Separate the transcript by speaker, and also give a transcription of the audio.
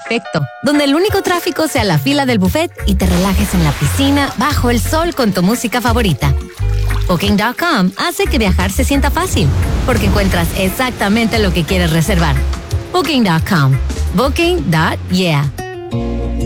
Speaker 1: perfecto, donde el único tráfico sea la fila del buffet y te relajes en la piscina bajo el sol con tu música favorita. Booking.com hace que viajar se sienta fácil, porque encuentras exactamente lo que quieres reservar. Booking.com. Booking.yeah.